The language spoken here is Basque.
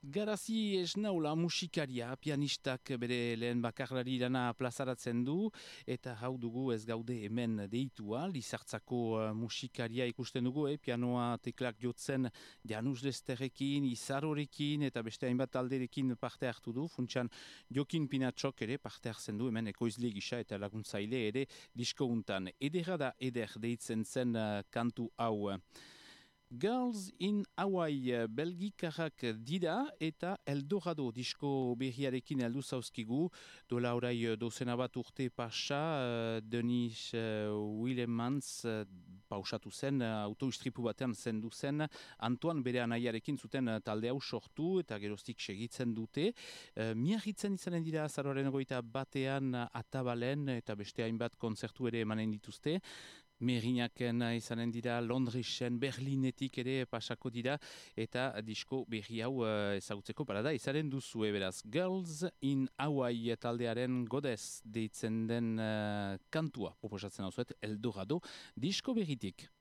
Garazi esnaula musikaria, pianistak bere lehen bakarlari lana plazaratzen du, eta hau dugu ez gaude hemen deitua, Lizartzako musikaria ikusten dugu, pianoa teklak jotzen Janus Lesterrekin, Izarorekin, eta beste hainbat talderekin parte hartu du, funtsan Jokin Pinatxok ere parte hartzen du, hemen ekoizle gisa eta laguntzaile ere disko untan. Edera da eder deitzen zen kantu hau. Girls in Hawaii belgikarrak dira eta Eldorado disko berriarekin heldu zauzkigu. Dola orai dozena bat urte pasa, Denis Willemans pausatu zen, autoistripu batean zendu zen, Antoine bere anaiarekin zuten talde hau sortu eta geroztik segitzen dute. Miarritzen izanen dira azaroaren 21 Atabalen eta beste hainbat kontzertu ere emanen dituzte. Merinaken izanen dira, Londresen, Berlinetik ere pasako dira, eta disko berri hau ezagutzeko parada izaren duzu beraz. Girls in Hawaii taldearen Godez deitzen den kantua proposatzen hau zuet, Eldorado disko berritik.